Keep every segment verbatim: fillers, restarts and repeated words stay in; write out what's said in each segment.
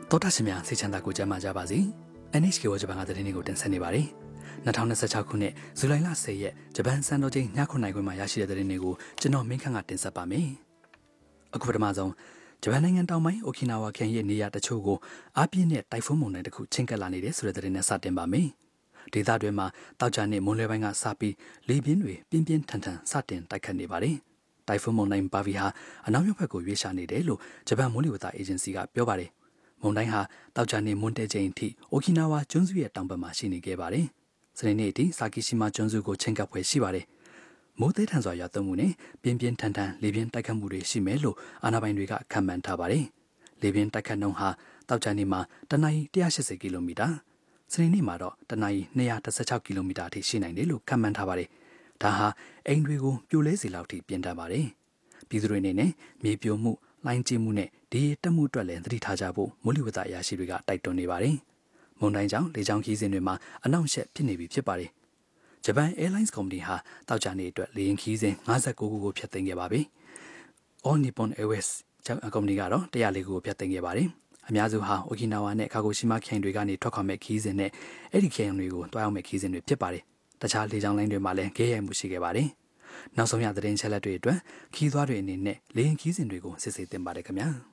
တောတာရှင်များစိတ်ချမ်းသာကိုကြမ်းမာကြပါစေ။ အန် エイချ ကေ ဝါဂျပန်ကသတင်းတွေကိုတင်ဆက်နေပါတယ်။၂၀၂၆ခုနှစ်ဇူလိုင်လ၁၀ရက်ဂျပန်စံတော်ချိန်ညခုနှစ်ခွင်မှာရရှိတဲ့သတင်းတွေကိုကျွန်တော်မင်းခန့်ကတင်ဆက်ပါမယ်။အခုပထမဆုံးဂျပန်နိုင်ငံတောင်ပိုင်းအိုကီနာဝါခရိုင်ရဲ့နေရာတချို့ကိုအားပြင်းတဲ့တိုင်ဖွန်းမုန်တိုင်းတစ်ခုချင်းကပ်လာနေတဲ့ဆိုတဲ့သတင်းနဲ့စတင်ပါမယ်။ဒေသတွင်းမှာတောက်ကြနဲ့မွန်လွဲပိုင်းကစပြီးလေပြင်းတွေပြင်းပြင်းထန်ထန်စတင်တိုက်ခတ်နေပါတယ်။တိုင်ဖွန်းမုန်တိုင်းဘာဗီဟာအနောက်မြောက်ဘက်ကိုရွေ့ရှာနေတယ်လို့ဂျပန်မိုးလေဝသအေဂျင်စီကပြောပါတယ်။မုန်တိုင်းဟာတောက်ကြနေမွန်တဲချိန်အထိအိုကီနာဝါကျွန်းစုရဲ့တောင်ဘက်မှာရှိနေခဲ့ပါတယ်။စနေနေ့အထိဆာကီရှိမာကျွန်းစုကိုချင်းကပ်ဖွယ်ရှိပါတယ်။မိုးသေးထန်စွာရွာသွန်းမှုနဲ့ပြင်းပြင်းထန်ထန်လေပြင်းတိုက်ခတ်မှုတွေရှိမယ်လို့အာဏာပိုင်တွေကခန့်မှန်းထားပါတယ်။လေပြင်းတိုက်ခတ်နှုန်းဟာတောက်ကြနေမှာတနအီ၁၈၀ကီလိုမီတာစနေနေ့မှာတော့တနအီ၂၁၆ကီလိုမီတာအထိရှိနိုင်တယ်လို့ခန့်မှန်းထားပါတယ်။ဒါဟာအိမ်တွေကိုပြိုလဲစေလောက်ထိပြင်းထန်ပါတယ်။ပြည်သူတွေအနေနဲ့မြေပြိုမှုလိုင်းကျမှုနဲ့ဒီတက်မှုအတွက်လည်းသတိထားကြဖို့မိုးလေဝသအရာရှိတွေကတိုက်တွန်းနေပါတယ်။မွန်တိုင်းကြောင့်လေကြောင်းခီးစဉ်တွေမှာအနှောင့်အယှက်ဖြစ်နေပြီဖြစ်ပါတယ်။ဂျပန် Airlines Company ဟာတောက်ကြနေအတွက်လေယာဉ်ခီးစဉ်၅၉ခုကိုဖျက်သိမ်းခဲ့ပါပြီ။ All Nippon Airways ဂျပန်ကုမ္ပဏီကတော့၁၀၄ခုကိုဖျက်သိမ်းခဲ့ပါတယ်။အများစုဟာအိုကီနာဝါနဲ့ကာဂိုရှိမာခရိုင်တွေကနေထွက်ခွာမဲ့ခီးစဉ်နဲ့အဲ့ဒီခရိုင်တွေကိုတွားရောက်မဲ့ခီးစဉ်တွေဖြစ်ပါတယ်။တခြားလေကြောင်းလိုင်းတွေမှာလည်းခဲရိုက်မှုရှိခဲ့ပါတယ်။နောက်ဆုံးရသတင်းချက်လက်တွေအတွက်ခီးသွားတွေအနေနဲ့လေယာဉ်ခီးစဉ်တွေကိုစစ်ဆေးသင့်ပါတယ်ခင်ဗျာ။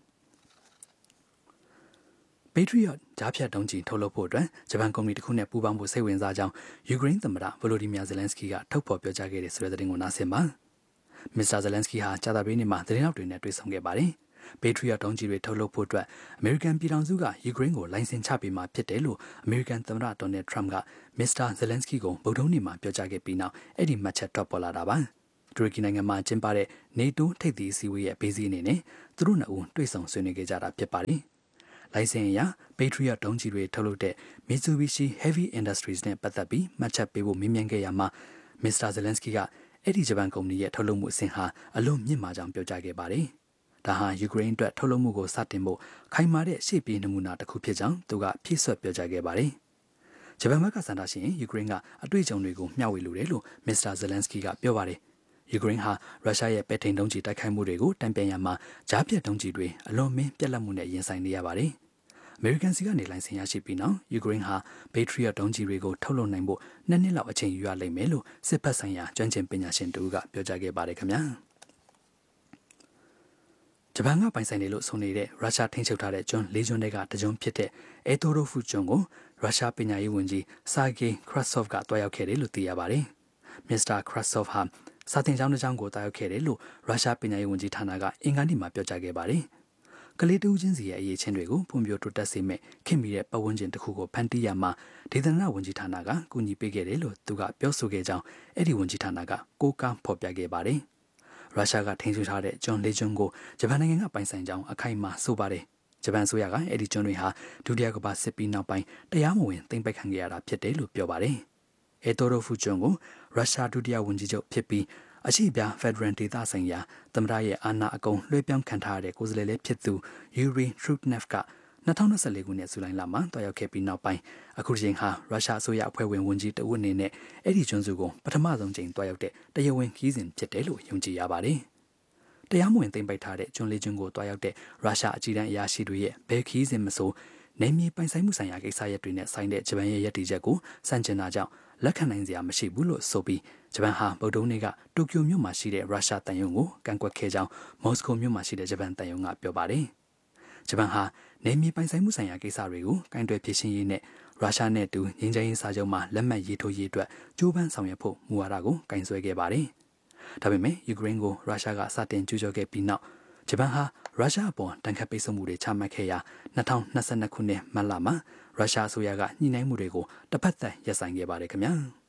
Patriot ဂျားဖြတ်ဒုံးကျည်ထုတ်လုပ်ဖို့အတွက်ဂျပန်ကုမ္ပဏီတစ်ခုနဲ့ပူးပေါင်းဖို့စိတ်ဝင်စားကြောင်းယူကရိန်းသမ္မတဗိုလိုဒီမီယာဇယ်လန်စကီကထုတ်ဖော်ပြောကြားခဲ့တဲ့ဆိုတဲ့သတင်းကိုနားဆင်ပါ။မစ္စတာဇယ်လန်စကီဟာကြာသပတေးနေ့မှာသတင်းထောက်တွေနဲ့တွေ့ဆုံခဲ့ပါတယ်။ Patriot ဒုံးကျည်တွေထုတ်လုပ်ဖို့အတွက်အမေရိကန်ပြည်ထောင်စုကယူကရိန်းကိုလိုင်စင်ချပေးမှာဖြစ်တယ်လို့အမေရိကန်သမ္မတဒေါ်နယ်ထရမ့်ကမစ္စတာဇယ်လန်စကီကိုဗုဒ္ဓဟူးနေ့မှာပြောကြားခဲ့ပြီးနောက်အဲ့ဒီမှတ်ချက်ထွက်ပေါ်လာတာပါ။တူရကီနိုင်ငံမှာကျင်းပတဲ့ NATO ထိပ်သီးအစည်းအဝေးရဲ့ဘေးစီးအနေနဲ့သူတို့နှစ်ဦးတွေ့ဆုံဆွေးနွေးခဲ့ကြတာဖြစ်ပါတယ်။လိုင်စင်အရ Patriot ဒုံးကျည်တွေထုတ်လုပ်တဲ့ Mitsubishi Heavy Industries နဲ့ပတ်သက်ပြီးမှတ်ချက်ပေးဖို့မေးမြန်းခဲ့ရမှာမစ္စတာဇယ်လန်စကီကအဲ့ဒီဂျပန်ကုမ္ပဏီရဲ့ထုတ်လုပ်မှုအဆင့်ဟာအလွန်မြင့်မာကြောင်းပြောကြားခဲ့ပါတယ်။ဒါဟာယူကရိန်းအတွက်ထုတ်လုပ်မှုကိုစတင်ဖို့ခိုင်မာတဲ့ရှေ့ပြေးနမူနာတစ်ခုဖြစ်ကြောင်းသူကဖြည့်ဆွတ်ပြောကြားခဲ့ပါတယ်။ဂျပန်ဘက်ကစံတာရှင်ယူကရိန်းကအတွေ့အကြုံတွေကိုမျှဝေလိုတယ်လို့မစ္စတာဇယ်လန်စကီကပြောပါတယ်။ယူကရိန်းဟာရုရှားရဲ့ပဲ့ထိန်ဒုံးကျည်တိုက်ခိုက်မှုတွေကိုတံပြန်ရမှာဂျားပြတ်ဒုံးကျည်တွေအလွန်မင်းပြက်လက်မှုနဲ့ရင်ဆိုင်နေရပါတယ်။အမေရိကန်စီကနေလိုင်စင်ရရှိပြီးနောက်ယူကရိန်းဟာ Patriot ဒုံးကျည်တွေကိုထုတ်လုပ်နိုင်ဖို့နှစ်နှစ်လောက်အချိန်ယူရလိမ့်မယ်လို့စစ်ဘက်ဆိုင်ရာကျွမ်းကျင်ပညာရှင်တူကပြောကြားခဲ့ပါတယ်ခင်ဗျာဂျပန်ကပိုင်ဆိုင်တယ်လို့ဆိုနေတဲ့ရုရှားထိန်းချုပ်ထားတဲ့ကျွန်းလေးကျွန်းတွေကတကျွန်းဖြစ်တဲ့အဲတိုရိုဖူကျွန်းကိုရုရှားပညာရေးဝန်ကြီးဆာဂေးခရက်ဆော့ဖ်ကတွားရောက်ခဲ့တယ်လို့သိရပါတယ်မစ္စတာခရက်ဆော့ဖ်ဟာစာတင်ကျောင်းတစ်ကျောင်းကိုတွားရောက်ခဲ့တယ်လို့ရုရှားပညာရေးဝန်ကြီးဌာနကအင်္ဂါနေ့မှာပြောကြားခဲ့ပါတယ်ကလေးတူးချင်းစီရဲ့အရေးချင်းတွေကိုဖွံ့ဖြိုးတိုးတက်စေမဲ့ခင်မီတဲ့ပတ်ဝန်းကျင်တစ်ခုကိုဖန်တီးရမှာဒေသနာဝန်ကြီးဌာနကကူညီပေးခဲ့တယ်လို့သူကပြောဆိုခဲ့ကြောင်းအဲ့ဒီဝန်ကြီးဌာနကကိုးကားဖော်ပြခဲ့ပါတယ်။ရုရှားကထိန်းချုပ်ထားတဲ့ကျွန်းလေးကျွန်းကိုဂျပန်နိုင်ငံကပိုင်ဆိုင်ကြောင်းအခိုင်အမာဆိုပါတယ်။ဂျပန်ဆိုရကအဲ့ဒီကျွန်းတွေဟာဒုတိယကမ္ဘာစစ်ပြီးနောက်ပိုင်းတရားမဝင်သိမ်းပိုက်ခံခဲ့ရတာဖြစ်တယ်လို့ပြောပါတယ်။အဲတိုရိုဖူကျွန်းကိုရုရှားဒုတိယဝန်ကြီးချုပ်ဖြစ်ပြီးအရှိပြဖက်ဒရယ်ဒေသဆိုင်ရာသမ္မတရဲ့အာဏာအကုန်လွှဲပြောင်းခံထားရတဲ့ကိုယ်စားလှယ်လေးဖြစ်သူယူရီထရုနက်ဖ်က၂၀၂၄ခုနှစ်ဇူလိုင်လမှာတွားရောက်ခဲ့ပြီးနောက်ပိုင်းအခုချိန်ဟာရုရှားအစိုးရအဖွဲ့ဝင်ဝန်ကြီးတဦးအနေနဲ့အဲ့ဒီကျွန်းစုကိုပထမဆုံးချိန်တွားရောက်တဲ့တရားဝင်ခီးစဉ်ဖြစ်တယ်လို့ယုံကြည်ရပါတယ်။တရားမဝင်သိမ်းပိုက်ထားတဲ့ကျွန်းလေးကျွန်းကိုတွားရောက်တဲ့ရုရှားအကြီးတန်းအရာရှိတွေရဲ့ဘယ်ခီးစဉ်မဆိုနယ်မြေပိုင်ဆိုင်မှုဆိုင်ရာကိစ္စရပ်တွေနဲ့ဆိုင်တဲ့ဂျပန်ရဲ့ရည်တည်ချက်ကိုစန့်ကျင်တာကြောင့်လက်ခံနိုင်စရာမရှိဘူးလို့ဆိုပြီးဂျပန်ဟာဗုဒ္ဓဟူးနေ့ကတိုကျိုမြို့မှာရှိတဲ့ရုရှားတန်ယုံကိုကန့်ကွက်ခဲ့ကြောင်းမော်စကိုမြို့မှာရှိတဲ့ဂျပန်တန်ယုံကပြောပါတယ်။ဂျပန်ဟာနယ်မြေပိုင်ဆိုင်မှုဆိုင်ရာကိစ္စတွေကိုကင်တွယ်ဖြေရှင်းရေးနဲ့ရုရှားနဲ့တူငြိမ်းချမ်းရေးစာချုပ်မှာလက်မှတ်ရေးထိုးရေးအတွက်ကြိုးပမ်းဆောင်ရွက်ဖို့မူဝါဒကိုကင်ဆွဲခဲ့ပါတယ်။ဒါပေမဲ့ယူကရိန်းကိုရုရှားကစတင်ကျူးကျော်ခဲ့ပြီးနောက်ဂျပန်ဟာရုရှားအပေါ်တန်ခတ်ပိတ်ဆို့မှုတွေချမှတ်ခဲ့ရာ၂၀၂၂ခုနှစ်မတ်လမှာရုရှားအစိုးရကညှိနှိုင်းမှုတွေကိုတစ်ဖက်သက်ရပ်ဆိုင်းခဲ့ပါတယ်ခင်ဗျာ။